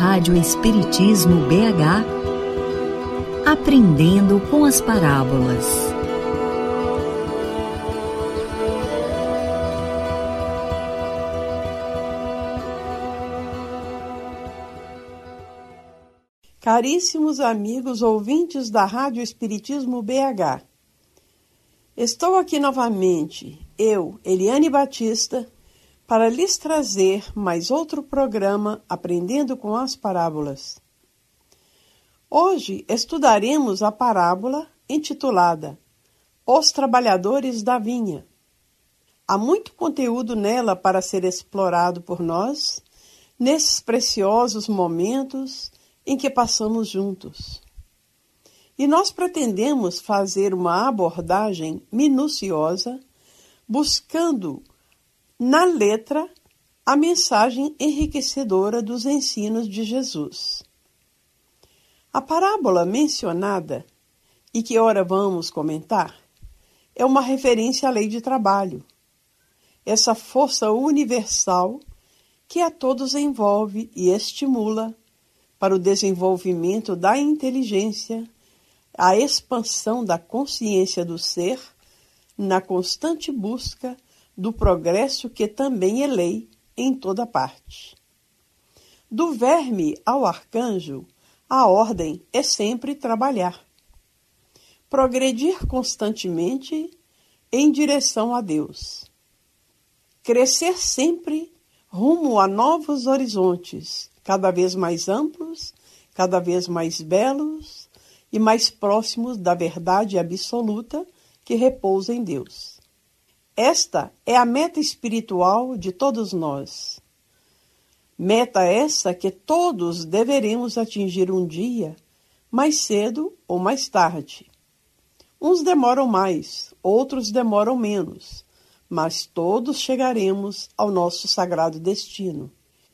Rádio Espiritismo BH, aprendendo com as parábolas. Caríssimos amigos ouvintes da Rádio Espiritismo BH, estou aqui novamente, eu, Eliane Batista, para lhes trazer mais outro programa Aprendendo com as Parábolas. Hoje estudaremos a parábola intitulada Os Trabalhadores da Vinha. Há muito conteúdo nela para ser explorado por nós, nesses preciosos momentos em que passamos juntos. E nós pretendemos fazer uma abordagem minuciosa, buscando na letra a mensagem enriquecedora dos ensinos de Jesus. A parábola mencionada, e que ora vamos comentar, é uma referência à lei de trabalho, essa força universal que a todos envolve e estimula para o desenvolvimento da inteligência, a expansão da consciência do ser, na constante busca do progresso que também é lei em toda parte. Do verme ao arcanjo, a ordem é sempre trabalhar. Progredir constantemente em direção a Deus. Crescer sempre rumo a novos horizontes, cada vez mais amplos, cada vez mais belos e mais próximos da verdade absoluta que repousa em Deus. Esta é a meta espiritual de todos nós. Meta essa que todos deveremos atingir um dia, mais cedo ou mais tarde. Uns demoram mais, outros demoram menos, mas todos chegaremos ao nosso sagrado destino.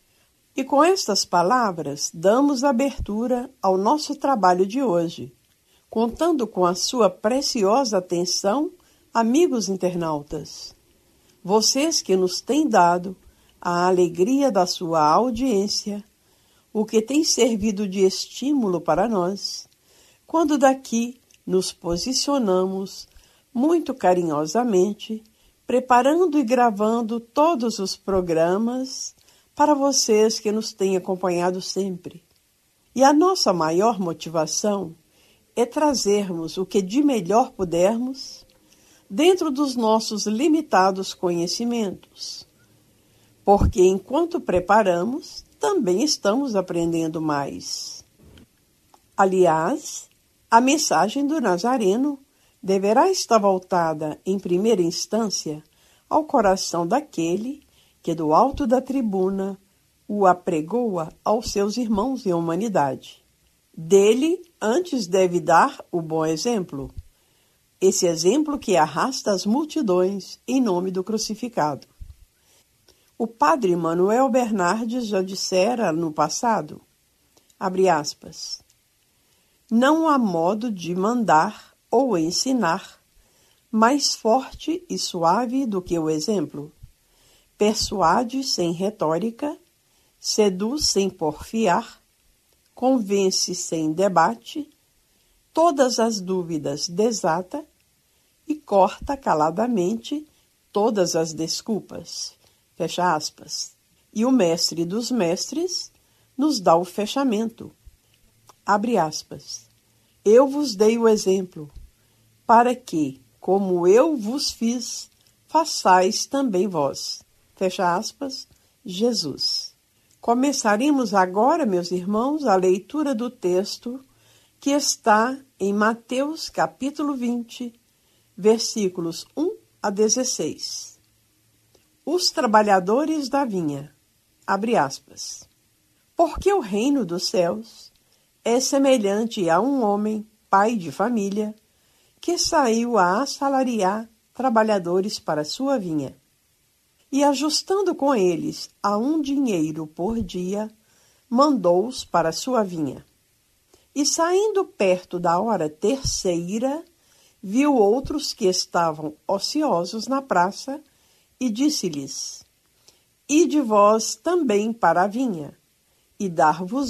E com estas palavras, damos abertura ao nosso trabalho de hoje, contando com a sua preciosa atenção, amigos internautas. Vocês que nos têm dado a alegria da sua audiência, o que tem servido de estímulo para nós, quando daqui nos posicionamos muito carinhosamente, preparando e gravando todos os programas para vocês que nos têm acompanhado sempre. E a nossa maior motivação é trazermos o que de melhor pudermos dentro dos nossos limitados conhecimentos. Porque enquanto preparamos, também estamos aprendendo mais. Aliás, a mensagem do Nazareno deverá estar voltada, em primeira instância, ao coração daquele que do alto da tribuna o apregoa aos seus irmãos em humanidade. Dele, antes deve dar o bom exemplo, esse exemplo que arrasta as multidões em nome do crucificado. O padre Manuel Bernardes já dissera no passado, abre aspas, não há modo de mandar ou ensinar mais forte e suave do que o exemplo. Persuade sem retórica, seduz sem porfiar, convence sem debate, todas as dúvidas desata e corta caladamente todas as desculpas. Fecha aspas. E o mestre dos mestres nos dá o fechamento. Abre aspas. Eu vos dei o exemplo, para que, como eu vos fiz, façais também vós. Fecha aspas, Jesus. Começaremos agora, meus irmãos, a leitura do texto que está em Mateus capítulo 20, versículos 1 a 16. Os trabalhadores da vinha, abre aspas. Porque o reino dos céus é semelhante a um homem, pai de família, que saiu a assalariar trabalhadores para sua vinha. E ajustando com eles a um dinheiro por dia, mandou-os para sua vinha. E saindo perto da hora terceira, viu outros que estavam ociosos na praça e disse-lhes: Ide vós também para a vinha, e dar-vos